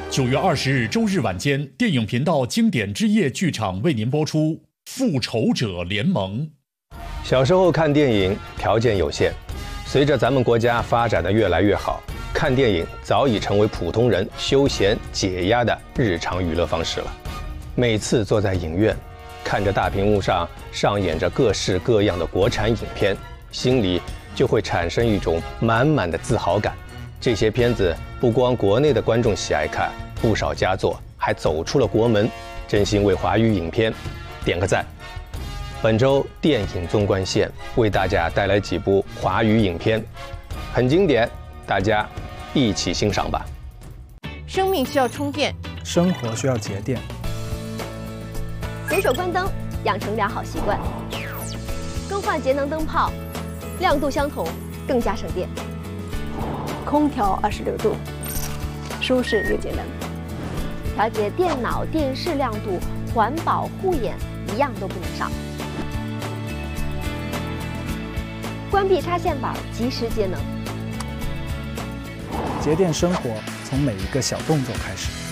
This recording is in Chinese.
9月20日周日晚间，电影频道经典之夜剧场为您播出《复仇者联盟》。 小时候看电影条件有限，随着咱们国家发展的越来越好，看电影早已成为普通人休闲解压的日常娱乐方式了。每次坐在影院，看着大屏幕上上演着各式各样的国产影片，心里就会产生一种满满的自豪感。这些片子不光国内的观众喜爱看，不少佳作还走出了国门，真心为华语影片点个赞。本周电影纵贯线为大家带来几部华语影片，很经典，大家一起欣赏吧。 生命需要充电， 生活需要节电。 随手关灯，养成良好习惯。更换节能灯泡，亮度相同，更加省电。空调26度，舒适又节能。调节电脑、电视亮度，环保护眼，一样都不能少。关闭插线板，及时节能。 节电生活从每一个小动作开始。